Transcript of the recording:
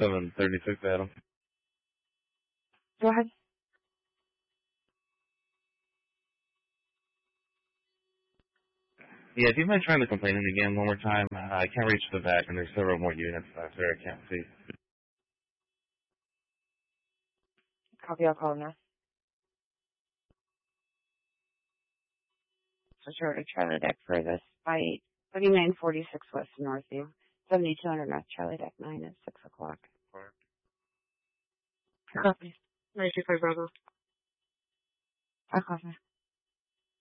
736 Adam. Go ahead. Yeah, do you mind trying to complain again one more time? I can't reach the back, and there's several more units back there I can't see. Copy, I'll call now. So Charlie Deck for this site, 3946 West Northview, 7200 North Charlie Deck 9 at 6 o'clock. Copy. 925 Bravo. I'll call